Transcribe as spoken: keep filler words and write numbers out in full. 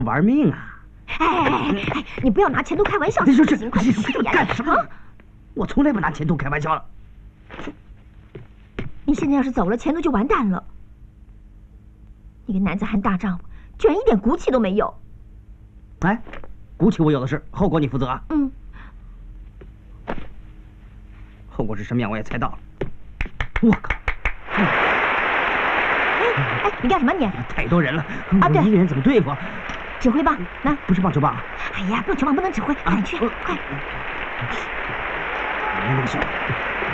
玩命啊！ 哎哎哎哎，你不要拿前途开玩笑， 就是行快去干什么？我从来不拿前途开玩笑了。 你现在要是走了，前途就完蛋了。你个男子汉大丈夫，居然一点骨气都没有。 哎，骨气我有的是，后果你负责啊。 嗯。 后果是什么样我也猜到了。我靠！ 哎哎，你干什么你？ 太多人了， 啊对， 我一个人怎么对付？ 指挥棒，那不是棒球棒。 哎呀，棒球棒不能指挥，快点去，快！ 那个小。